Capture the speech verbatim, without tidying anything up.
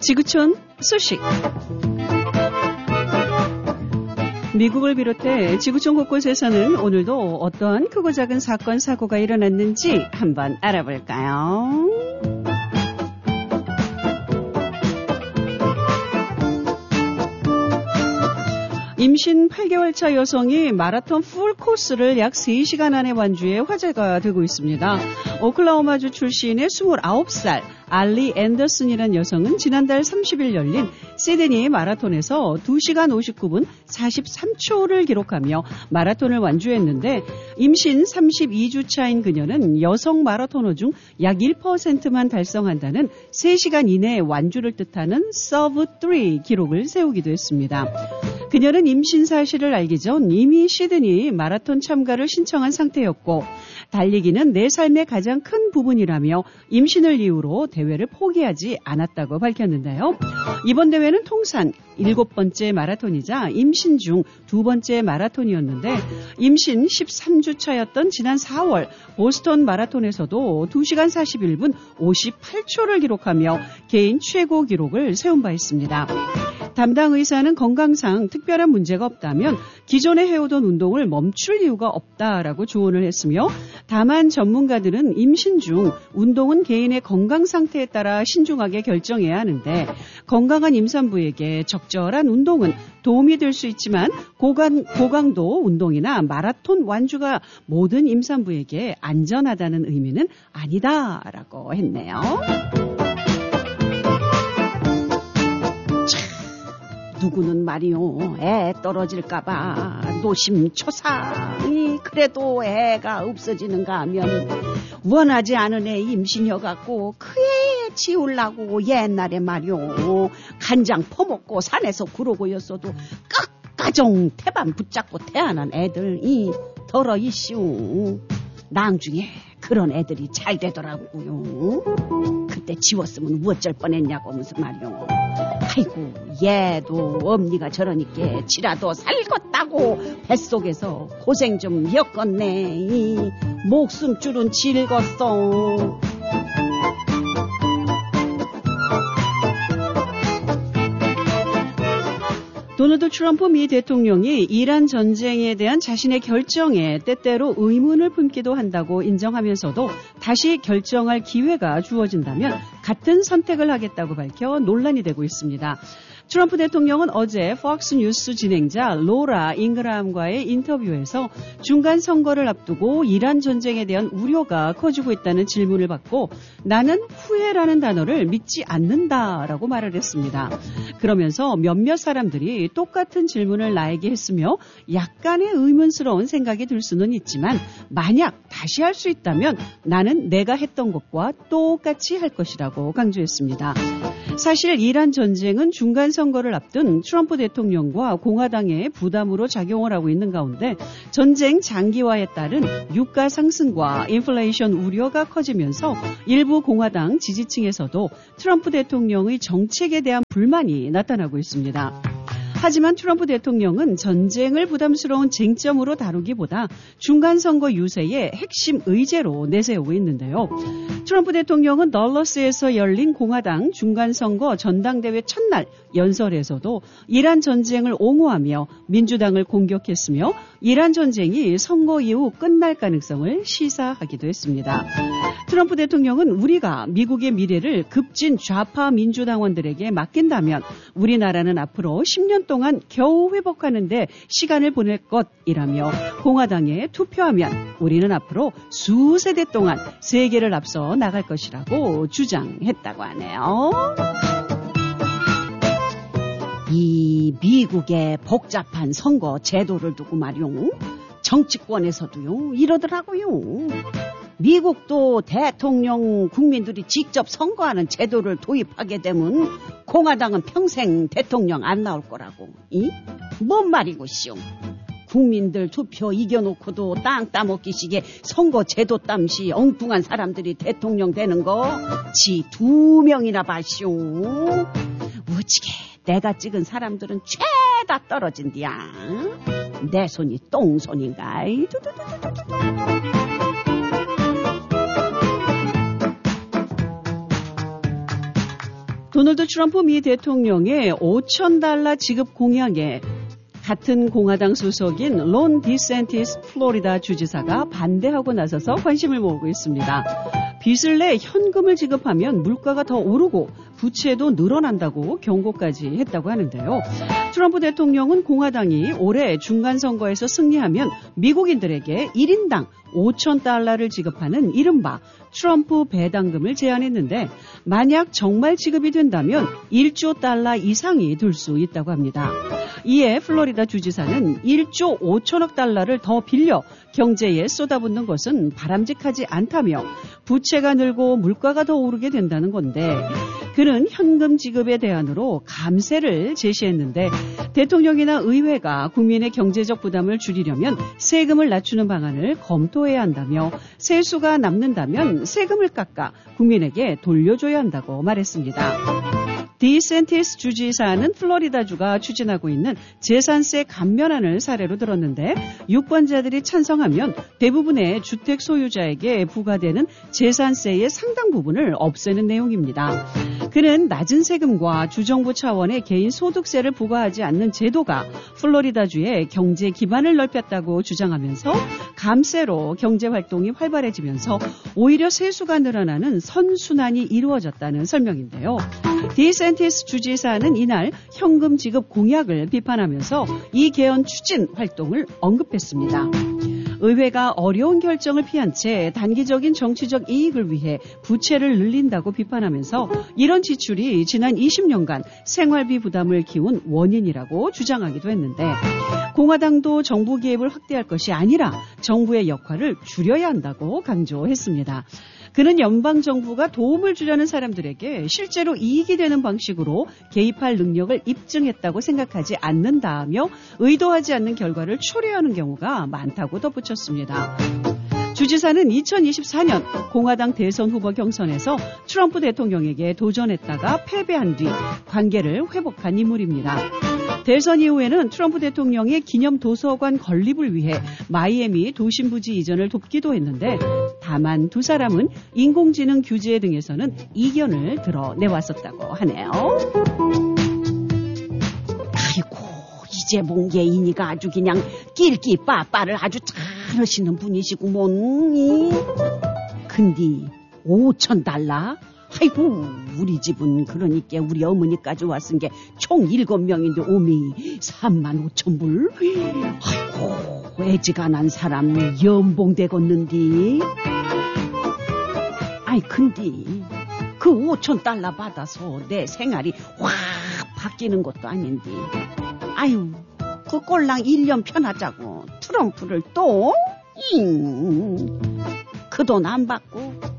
지구촌 소식. 미국을 비롯해 지구촌 곳곳에서는 오늘도 어떠한 크고 작은 사건, 사고가 일어났는지 한번 알아볼까요? 임신 팔 개월 차 여성이 마라톤 풀코스를 약 세 시간 안에 완주해 화제가 되고 있습니다. 오클라호마주 출신의 스물아홉 살 알리 앤더슨이라는 여성은 지난달 삼십 일 열린 시드니 마라톤에서 두 시간 오십구 분 사십삼 초를 기록하며 마라톤을 완주했는데 임신 삼십이 주 차인 그녀는 여성 마라토너 중 약 일 퍼센트만 달성한다는 세 시간 이내의 완주를 뜻하는 서브 삼 기록을 세우기도 했습니다. 그녀는 임신 사실을 알기 전 이미 시드니 마라톤 참가를 신청한 상태였고 달리기는 내 삶의 가장 큰 부분이라며 임신을 이유로 대회를 포기하지 않았다고 밝혔는데요. 이번 대회는 통산 일곱 번째 마라톤이자 임신 중 두 번째 마라톤이었는데 임신 십삼 주 차였던 지난 사월 보스턴 마라톤에서도 두 시간 사십일 분 오십팔 초를 기록하며 개인 최고 기록을 세운 바 있습니다. 담당 의사는 건강상 특별한 문제가 없다면 기존에 해오던 운동을 멈출 이유가 없다라고 조언을 했으며 다만 전문가들은 임신 중 운동은 개인의 건강 상태에 따라 신중하게 결정해야 하는데 건강한 임산부에게 적절한 운동은 도움이 될 수 있지만 고강, 고강도 운동이나 마라톤 완주가 모든 임산부에게 안전하다는 의미는 아니다라고 했네요. 누구는 말이요, 애 떨어질까봐 노심초사하니 그래도 애가 없어지는가 하면 원하지 않은 애 임신여갖고 그 애 지우려고 옛날에 말이요 간장 퍼먹고 산에서 구르고였어도 끝가정 태반 붙잡고 태어난 애들이 더러 이슈 나중에 그런 애들이 잘 되더라고요. 그때 지웠으면 어쩔 뻔했냐고 무슨 말이요. 아이고 얘도 엄니가 저러니까 지라도 살겄다고 뱃속에서 고생 좀 엮었네. 이 목숨줄은 질겄어. 도널드 트럼프 미 대통령이 이란 전쟁에 대한 자신의 결정에 때때로 의문을 품기도 한다고 인정하면서도 다시 결정할 기회가 주어진다면 같은 선택을 하겠다고 밝혀 논란이 되고 있습니다. 트럼프 대통령은 어제 폭스 뉴스 진행자 로라 잉그람과의 인터뷰에서 중간 선거를 앞두고 이란 전쟁에 대한 우려가 커지고 있다는 질문을 받고 나는 후회라는 단어를 믿지 않는다라고 말을 했습니다. 그러면서 몇몇 사람들이 똑같은 질문을 나에게 했으며 약간의 의문스러운 생각이 들 수는 있지만 만약 다시 할 수 있다면 나는 내가 했던 것과 똑같이 할 것이라고 강조했습니다. 사실 이란 전쟁은 중간 선거를 앞둔 트럼프 대통령과 공화당의 부담으로 작용을 하고 있는 가운데 전쟁 장기화에 따른 유가 상승과 인플레이션 우려가 커지면서 일부 공화당 지지층에서도 트럼프 대통령의 정책에 대한 불만이 나타나고 있습니다. 하지만 트럼프 대통령은 전쟁을 부담스러운 쟁점으로 다루기보다 중간선거 유세의 핵심 의제로 내세우고 있는데요. 트럼프 대통령은 덜러스에서 열린 공화당 중간선거 전당대회 첫날 연설에서도 이란 전쟁을 옹호하며 민주당을 공격했으며 이란 전쟁이 선거 이후 끝날 가능성을 시사하기도 했습니다. 트럼프 대통령은 우리가 미국의 미래를 급진 좌파 민주당원들에게 맡긴다면 우리나라는 앞으로 십 년 동안 겨우 회복하는 데 시간을 보낼 것이라며 공화당에 투표하면 우리는 앞으로 수세대 동안 세계를 앞서 나갈 것이라고 주장했다고 하네요. 이 미국의 복잡한 선거 제도를 두고 말이요. 정치권에서도요 이러더라고요. 미국도 대통령 국민들이 직접 선거하는 제도를 도입하게 되면 공화당은 평생 대통령 안 나올 거라고. 이? 뭔 말이고시오. 국민들 투표 이겨놓고도 땅 따먹기식의 선거 제도 땀시 엉뚱한 사람들이 대통령 되는 거 지 두 명이나 봐시오. 우지게 내가 찍은 사람들은 죄다 떨어진디야. 내 손이 똥손인가. 도널드 트럼프 미 대통령의 오천 달러 지급 공약에 같은 공화당 소속인 론 디센티스 플로리다 주지사가 반대하고 나서서 관심을 모으고 있습니다. 빚을 내 현금을 지급하면 물가가 더 오르고 부채도 늘어난다고 경고까지 했다고 하는데요. 트럼프 대통령은 공화당이 올해 중간선거에서 승리하면 미국인들에게 일 인당 오천 달러를 지급하는 이른바 트럼프 배당금을 제안했는데 만약 정말 지급이 된다면 일조 달러 이상이 들 수 있다고 합니다. 이에 플로리다 주지사는 일조 오천억 달러를 더 빌려 경제에 쏟아붓는 것은 바람직하지 않다며 부채가 늘고 물가가 더 오르게 된다는 건데 그는 현금 지급의 대안으로 감세를 제시했는데 대통령이나 의회가 국민의 경제적 부담을 줄이려면 세금을 낮추는 방안을 검토해야 한다며 세수가 남는다면 세금을 깎아 국민에게 돌려줘야 한다고 말했습니다. 디센티스 주지사는 플로리다주가 추진하고 있는 재산세 감면안을 사례로 들었는데 유권자들이 찬성하면 대부분의 주택 소유자에게 부과되는 재산세의 상당 부분을 없애는 내용입니다. 그는 낮은 세금과 주정부 차원의 개인 소득세를 부과하지 않는 제도가 플로리다주의 경제 기반을 넓혔다고 주장하면서 감세로 경제 활동이 활발해지면서 오히려 세수가 늘어나는 선순환이 이루어졌다는 설명인데요. 디센티스 주지사는 이날 현금 지급 공약을 비판하면서 이 개헌 추진 활동을 언급했습니다. 의회가 어려운 결정을 피한 채 단기적인 정치적 이익을 위해 부채를 늘린다고 비판하면서 이런 지출이 지난 이십 년간 생활비 부담을 키운 원인이라고 주장하기도 했는데 공화당도 정부 개입을 확대할 것이 아니라 정부의 역할을 줄여야 한다고 강조했습니다. 그는 연방정부가 도움을 주려는 사람들에게 실제로 이익이 되는 방식으로 개입할 능력을 입증했다고 생각하지 않는다며 의도하지 않는 결과를 초래하는 경우가 많다고 덧붙였습니다. 주지사는 이천이십사 년 공화당 대선 후보 경선에서 트럼프 대통령에게 도전했다가 패배한 뒤 관계를 회복한 인물입니다. 대선 이후에는 트럼프 대통령의 기념 도서관 건립을 위해 마이애미 도심 부지 이전을 돕기도 했는데 다만 두 사람은 인공지능 규제 등에서는 이견을 드러내왔었다고 하네요. 아이고 이재봉 예인이가 아주 그냥 낄끼 빠빠를 아주 잘하시는 분이시구먼. 근데 오천 달러? 아이고 우리 집은 그러니까 우리 어머니까지 왔은 게 총 일곱 명인데 오미 삼만 오천 불. 아이고 애지간한 사람 연봉 되겠는디. 아이 근데 그 오천 달러 받아서 내 생활이 확 바뀌는 것도 아닌데 아유 그 꼴랑 일 년 편하자고 트럼프를 또 잉 그 돈 안 받고